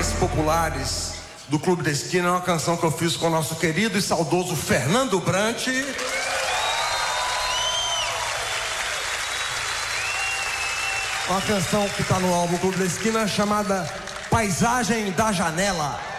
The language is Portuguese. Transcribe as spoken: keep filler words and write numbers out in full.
populares do Clube da Esquina. É uma canção que eu fiz com o nosso querido e saudoso Fernando Brant. Uma canção que está no álbum Clube da Esquina chamada Paisagem da Janela.